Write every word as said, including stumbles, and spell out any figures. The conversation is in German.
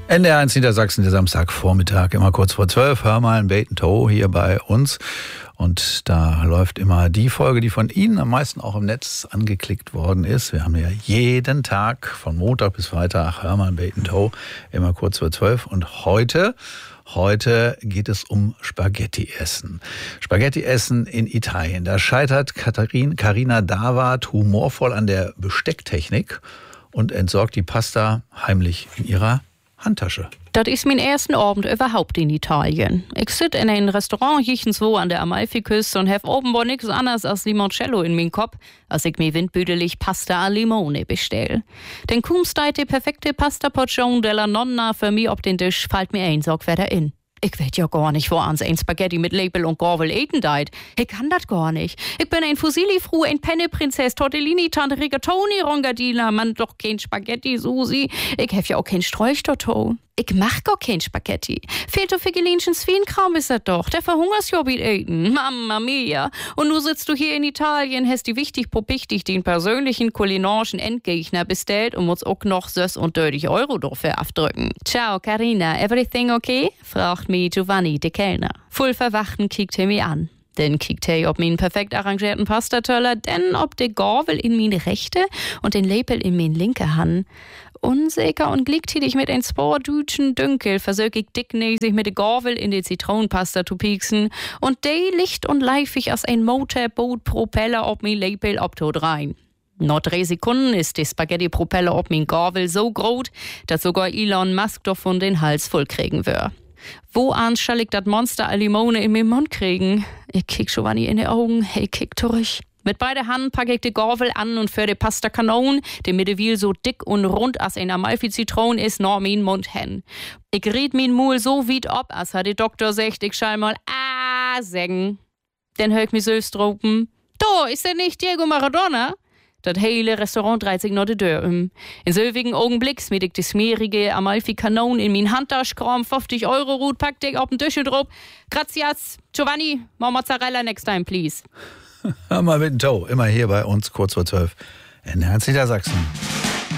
N D R eins Niedersachsen, der Samstagvormittag, immer kurz vor zwölf. Hör mal ein Bait Toe hier bei uns. Und da läuft immer die Folge, die von Ihnen am meisten auch im Netz angeklickt worden ist. Wir haben ja jeden Tag von Montag bis Freitag Hör mal ein Bait Toe, immer kurz vor zwölf. Und heute, heute geht es um Spaghetti-Essen. Spaghetti-Essen in Italien. Da scheitert Katharin, Carina Dawart humorvoll an der Bestecktechnik und entsorgt die Pasta heimlich in ihrer Handtasche. Das ist mein ersten Abend überhaupt in Italien. Ich sitze in einem Restaurant wo an der Amalfiküste und habe offenbar nichts anderes als Limoncello in meinem Kopf, als ich mir windbüdelig Pasta al Limone bestell. Denn kaum steht die perfekte Pasta-Portion della Nonna für mich auf den Tisch, fällt mir ein, sag wer da in. Ich weiß ja gar nicht, wo ans ein Spaghetti mit Label und Gorvel eten deit. Ich kann das gar nicht. Ich bin ein Fusilli-Fru, ein Penne-Prinzess, Tortellini, Tante Rigatoni, Rongadina, man doch kein Spaghetti, Susi. Ich hef ja auch kein Sträuchterto. Ich mach gar kein Spaghetti. Fehlt doch für Gelinchen Swienkram ist das doch. Der verhungerst ja mit eten. Mamma mia. Und nu sitzt du hier in Italien, hast die wichtig popichtig den persönlichen kulinarischen Endgegner bestellt und musst auch noch sös und dreißig Euro dafür abdrücken. Ciao, Carina. Everything okay? fragt mich Giovanni, der Kellner. Voll verwachten kickt er mich an. Dann kickt er ob meinen perfekt arrangierten Pastatöller, denn ob de Gorvel in meine rechte und den Lepel in mein linke Hand. Unsicher und gleichzeitig mit ein paar Dütschen Dünkel versuche ich dicknäsig mit de Gorvel in die Zitronenpasta zu pieksen und de licht und leifig als ein Motorboot-Propeller ob mein Lepel obtot rein. Nach drei Sekunden ist die Spaghetti-Propeller ob mein Gorvel so groß, dass sogar Elon Musk davon den Hals voll kriegen wird. Wo an soll ich das Monster al Limone in meinen Mund kriegen? Ich kick Giovanni in die Augen, hey, kick durch. Mit beiden Händen packe ich die Gorvel an und für die Pasta Kanon, die mittlerweile so dick und rund als ein Amalfi-Zitron ist, nach meinen Mund hin. Ich ried mein Mul so weit ab, als hat der Doktor sagt, ich schall mal ah sagen. Dann hör ich mich selbst droppen. Da, ist der nicht Diego Maradona? Das hele Restaurant dreht sich noch die Tür um. In selbigen Augenblick smiet ich die smeerige Amalfi-Kanon in mein Handtasche, kram fünfzig Euro Rut, packt ich auf den Tisch drauf. Grazias, Giovanni, more Mozzarella next time, please. Hör mal mit dem Toe, immer hier bei uns, kurz vor zwölf. In Niedersachsen.